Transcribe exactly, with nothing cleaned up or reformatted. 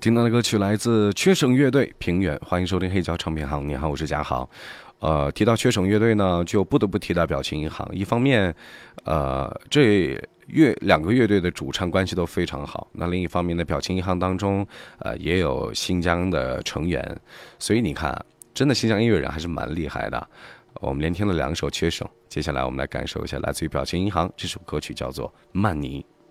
听到的歌曲来自缺省乐队平原，欢迎收听黑胶唱片行。你好，我是嘉豪。呃，提到缺省乐队呢，就不得不提到表情银行。一方面，呃，这乐两个乐队的主唱关系都非常好。那另一方面呢，表情银行当中，呃，也有新疆的成员，所以你看，真的新疆音乐人还是蛮厉害的。我们连听了两首缺省，接下来我们来感受一下来自于表情银行这首歌曲，叫做《曼尼》。